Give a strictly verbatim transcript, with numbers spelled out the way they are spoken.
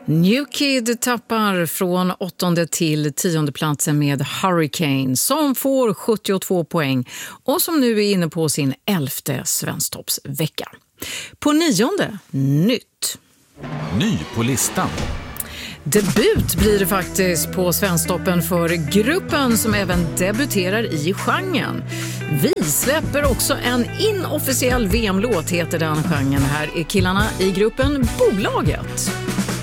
New Kid tappar från åttonde till tionde platsen med Hurricane som får sjuttiotvå poäng och som nu är inne på sin elfte svensktoppsvecka. På nionde, nytt. Ny på listan. Debut blir det faktiskt på Svensktoppen för gruppen som även debuterar i genren. Vi släpper också en inofficiell V M-låt, heter den genren. Här är killarna i gruppen Bolaget.